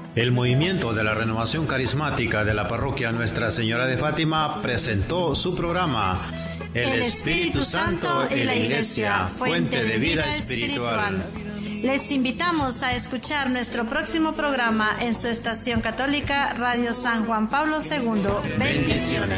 El Movimiento de la Renovación Carismática de la Parroquia Nuestra Señora de Fátima presentó su programa El Espíritu Santo y la Iglesia, fuente de vida espiritual. Les invitamos a escuchar nuestro próximo programa en su estación católica Radio San Juan Pablo II. Bendiciones.